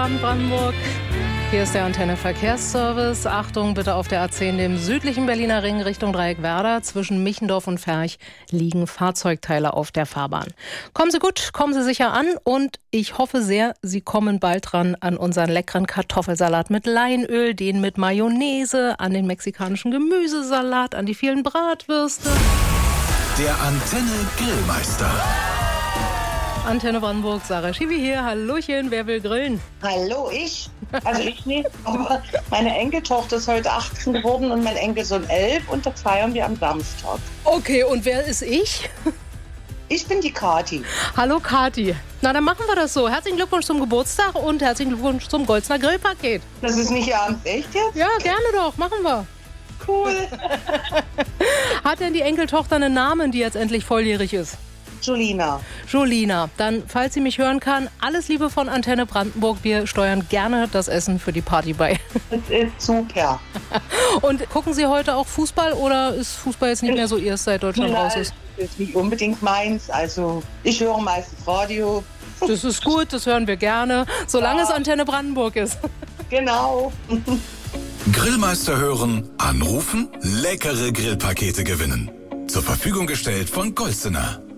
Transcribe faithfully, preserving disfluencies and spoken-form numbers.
Abend, Brandenburg. Hier ist der Antenne Verkehrsservice. Achtung bitte auf der A zehn, dem südlichen Berliner Ring Richtung Dreieckwerder. Zwischen Michendorf und Ferch liegen Fahrzeugteile auf der Fahrbahn. Kommen Sie gut, kommen Sie sicher an und ich hoffe sehr, Sie kommen bald dran an unseren leckeren Kartoffelsalat mit Leinöl, den mit Mayonnaise, an den mexikanischen Gemüsesalat, an die vielen Bratwürste. Der Antenne Grillmeister. Antenne Brandenburg, Sarah Schiwi hier. Hallöchen, wer will grillen? Hallo, ich. Also ich nicht, aber meine Enkeltochter ist heute achtzehn geworden und mein Enkelsohn elf und das feiern wir am Samstag. Okay, und wer ist ich? Ich bin die Kathi. Hallo Kathi. Na, dann machen wir das so. Herzlichen Glückwunsch zum Geburtstag und herzlichen Glückwunsch zum Goldsner Grillpaket. Das ist nicht ernst, echt jetzt? Ja, gerne doch, machen wir. Cool. Hat denn die Enkeltochter einen Namen, die jetzt endlich volljährig ist? Julina. Julina, dann, falls sie mich hören kann, alles Liebe von Antenne Brandenburg. Wir steuern gerne das Essen für die Party bei. Das ist super. Und gucken Sie heute auch Fußball oder ist Fußball jetzt nicht mehr so Ihrs, seit Deutschland Nein, raus ist? Das ist nicht unbedingt meins. Also ich höre meistens Radio. Das ist gut, das hören wir gerne, solange ja. es Antenne Brandenburg ist. Genau. Grillmeister hören, anrufen, leckere Grillpakete gewinnen. Zur Verfügung gestellt von Golstener.